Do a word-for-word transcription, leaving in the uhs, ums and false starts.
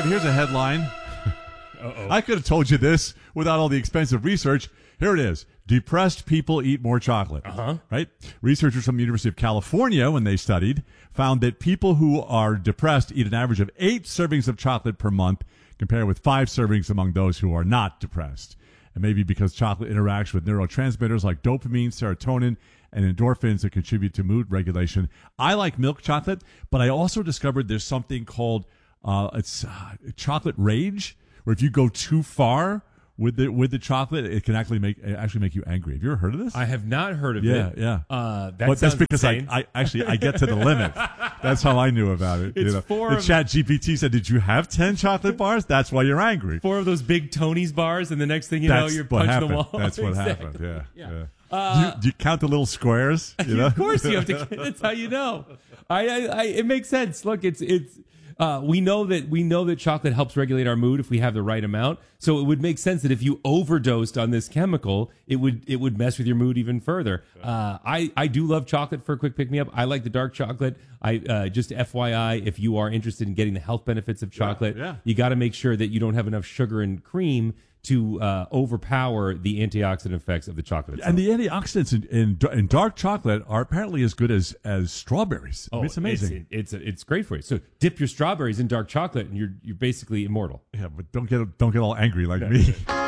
here's a headline. Uh-oh. I could have told you this without all the expensive research. Here it is. Depressed people eat more chocolate. Uh-huh. Right? Researchers from the University of California, when they studied, found that people who are depressed eat an average of eight servings of chocolate per month, compared with five servings among those who are not depressed. And maybe because chocolate interacts with neurotransmitters like dopamine, serotonin, and endorphins that contribute to mood regulation. I like milk chocolate, but I also discovered there's something called uh, it's uh, chocolate rage, where if you go too far with the with the chocolate, it can actually make actually make you angry. Have you ever heard of this? I have not heard of yeah, it. Yeah, Uh, that but that's because I, insane. I actually I get to the limit. That's how I knew about it. It's you know? four The of- Chat G P T said, "Did you have ten chocolate bars? That's why you're angry." Four of those big Tony's bars, and the next thing you That's know, you're what punching happened. the wall. That's what Exactly. happened. Yeah, Yeah. yeah. Uh, do, you, do you count the little squares? You know? Of course, you have to. That's how you know. I, I, I it makes sense. Look, it's it's. Uh, we know that we know that chocolate helps regulate our mood if we have the right amount. So it would make sense that if you overdosed on this chemical, it would it would mess with your mood even further. Uh, I I do love chocolate for a quick pick me up. I like the dark chocolate. I uh, just F Y I, if you are interested in getting the health benefits of chocolate, Yeah, yeah. you got to make sure that you don't have enough sugar and cream to uh, overpower the antioxidant effects of the chocolate itself. And the antioxidants in, in, in dark chocolate are apparently as good as, as strawberries. I mean, it's amazing. It's, it's it's great for you. So dip your strawberries in dark chocolate, and you're you're basically immortal. yeah, but don't get don't get all angry like me.